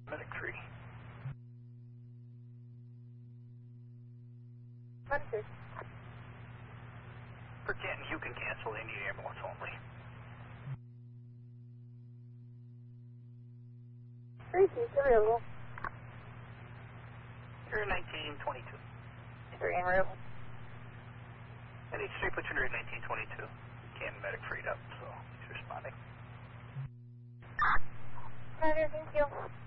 Medic 3. Hunter. For Canton, you can cancel. They need ambulance only. 3 seats available. You're 1922. 3 en route. NH3 platoon rate 1922. Canton medic freed up, so he's responding. Roger, thank you.